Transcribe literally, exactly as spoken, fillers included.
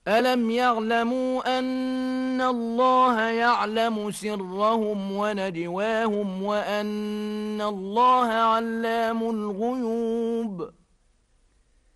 ألم يعلموا أن الله يعلم سرهم ونجواهم وأن الله علام الغيوب